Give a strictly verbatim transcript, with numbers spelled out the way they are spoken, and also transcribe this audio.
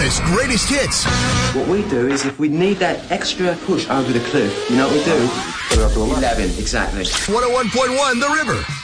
hottest, greatest hits. What we do is if we need that extra push over the cliff, you know what we do? eleven, exactly. one oh one point one The River.